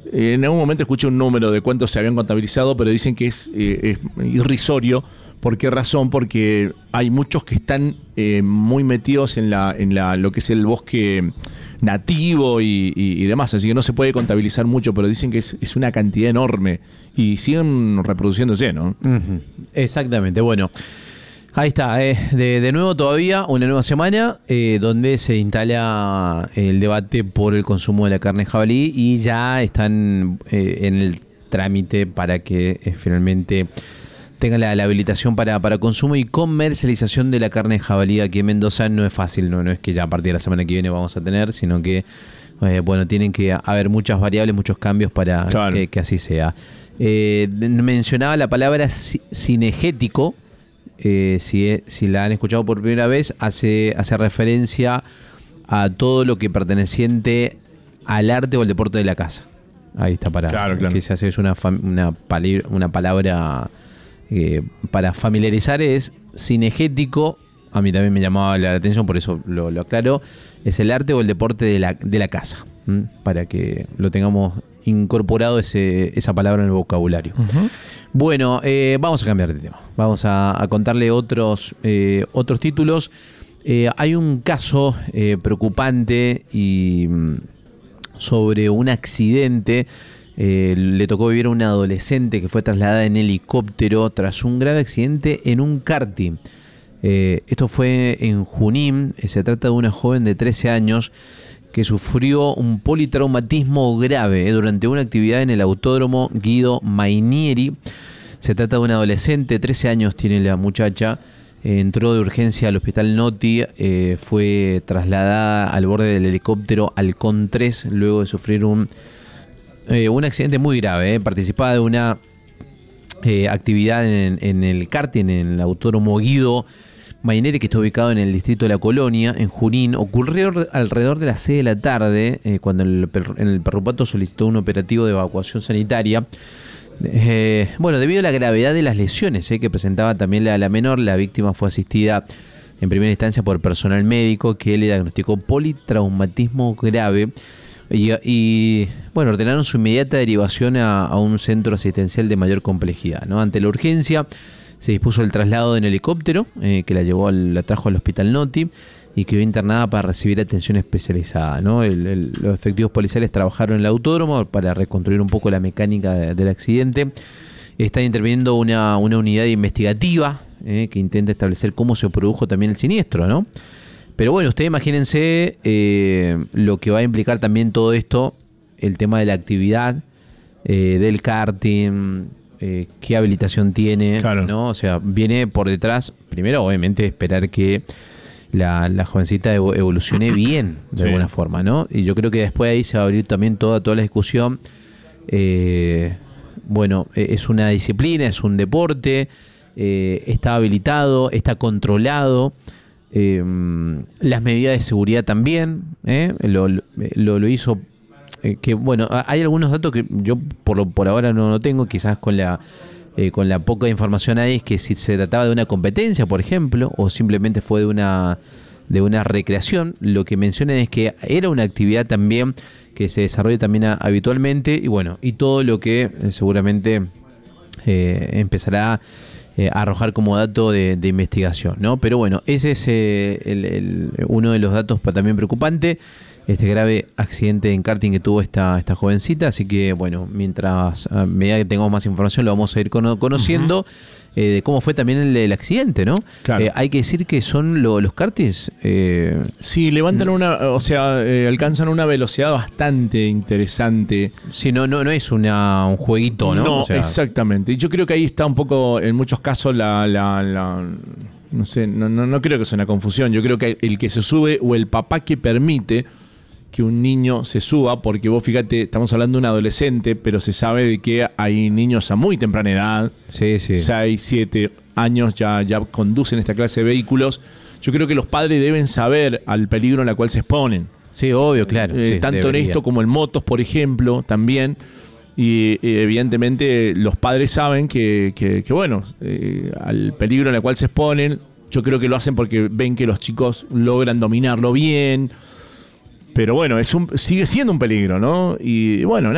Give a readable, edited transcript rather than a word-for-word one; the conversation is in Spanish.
En algún momento escuché un número de cuántos se habían contabilizado, pero dicen que es irrisorio. ¿Por qué razón? Porque hay muchos que están muy metidos en lo que es el bosque nativo y demás, así que no se puede contabilizar mucho, pero dicen que es una cantidad enorme y siguen reproduciéndose, ¿no? Uh-huh. Exactamente, bueno. Ahí está, de nuevo todavía una nueva semana donde se instala el debate por el consumo de la carne de jabalí y ya están en el trámite para que finalmente tengan la habilitación para consumo y comercialización de la carne de jabalí aquí en Mendoza. No es fácil, no es que ya a partir de la semana que viene vamos a tener, sino que tienen que haber muchas variables, muchos cambios para que así sea. Mencionaba la palabra cinegético. Si la han escuchado por primera vez, hace referencia a todo lo que perteneciente al arte o al deporte de la caza. Ahí está, claro. Que se hace, es una palabra para familiarizar, es cinegético. A mí también me llamaba la atención, por eso lo aclaro. Es el arte o el deporte de la caza, para que lo tengamos incorporado esa palabra en el vocabulario. Uh-huh. Bueno, vamos a cambiar de tema. Vamos a contarle otros títulos. Hay un caso preocupante y sobre un accidente. Le tocó vivir a una adolescente que fue trasladada en helicóptero tras un grave accidente en un karting. Esto fue en Junín. Se trata de una joven de 13 años que sufrió un politraumatismo grave durante una actividad en el autódromo Guido Mainieri. Se trata de una adolescente, 13 años tiene la muchacha, entró de urgencia al hospital Noti, fue trasladada al borde del helicóptero Halcón 3 luego de sufrir un accidente muy grave. Participaba de una actividad en el karting, en el autódromo Guido Mainieri, que está ubicado en el distrito de La Colonia, en Junín. Ocurrió alrededor de las 6 de la tarde, cuando en el Perrupato solicitó un operativo de evacuación sanitaria. Debido a la gravedad de las lesiones que presentaba también la menor, la víctima fue asistida en primera instancia por personal médico que le diagnosticó politraumatismo grave y ordenaron su inmediata derivación a un centro asistencial de mayor complejidad, ¿no? Ante la urgencia se dispuso el traslado en helicóptero que la trajo al hospital Noti y quedó internada para recibir atención especializada, ¿no? Los efectivos policiales trabajaron en el autódromo para reconstruir un poco la mecánica del accidente. Está interviniendo una unidad investigativa que intenta establecer cómo se produjo también el siniestro, ¿no? Pero bueno, ustedes imagínense lo que va a implicar también todo esto, el tema de la actividad del karting, qué habilitación tiene, claro, ¿no? O sea, viene por detrás, primero obviamente esperar que la jovencita evolucione bien de alguna forma, ¿no? Y yo creo que después ahí se va a abrir también toda la discusión. Es una disciplina, es un deporte, está habilitado, está controlado, las medidas de seguridad también, lo hizo. Hay algunos datos que yo por ahora no tengo, quizás con la poca información ahí, es que si se trataba de una competencia, por ejemplo, o simplemente fue de una recreación. Lo que mencionan es que era una actividad también que se desarrolla también habitualmente y todo lo que seguramente empezará a arrojar como dato de investigación, ¿no? Pero bueno, ese es uno de los datos también preocupante, este grave accidente en karting que tuvo esta jovencita. Así que mientras a medida que tengamos más información lo vamos a ir conociendo. De cómo fue también el accidente, ¿no? Claro. Hay que decir que son los kartings. Sí, levantan alcanzan una velocidad bastante interesante. Sí, no es un jueguito, ¿no? No, exactamente. Y yo creo que ahí está un poco, en muchos casos, no sé, no creo que sea una confusión. Yo creo que el que se sube o el papá que permite que un niño se suba, porque vos fíjate, estamos hablando de un adolescente, pero se sabe de que hay niños a muy temprana edad, 6, 7 años ya conducen esta clase de vehículos. Yo creo que los padres deben saber al peligro en el cual se exponen. Sí, obvio, claro. Tanto en esto como en motos, por ejemplo, también. Y evidentemente los padres saben que al peligro en el cual se exponen, yo creo que lo hacen porque ven que los chicos logran dominarlo bien. Pero sigue siendo un peligro, ¿no? Y bueno,